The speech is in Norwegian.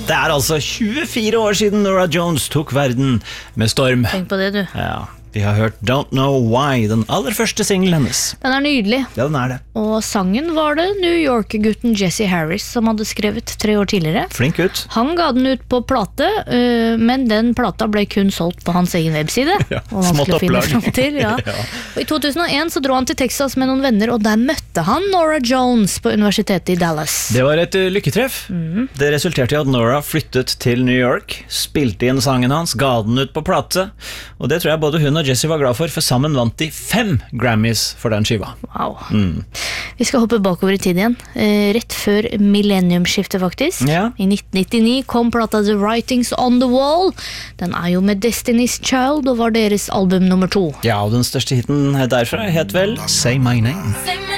Det altså 24 år siden Norah Jones tok verden med storm. Tenk på det, du. Ja, vi har hørt Don't Know Why, den aller første singlen hennes. Den nydelig. Ja, den det. Og sangen var det New York-gutten Jesse Harris som hadde skrevet 3 år tidligere. Flink ut. Han ga den ut på plate, men den plata ble kun solgt på hans egen webside. Ja, og smått opplag. Til, ja. Ja. Og I 2001 så dro han til Texas med noen venner, og der møtte han Norah Jones på universitetet I Dallas. Det var et lykketreff. Det resulterte I at Norah flyttet til New York, spilte inn sangen hans, ga den ut på plate, og det tror jeg både hun og Jesse var glad for sammen vant de 5 Grammys for den skiva. Wow. Vi skal hoppe bakover I tid igjen, rett før millenniumsskiftet faktisk. Ja. I 1999 kom plata The Writings on the Wall. Den jo med Destiny's Child og var deres album nummer 2. Ja, og den største hiten derfra het vel Say My Name.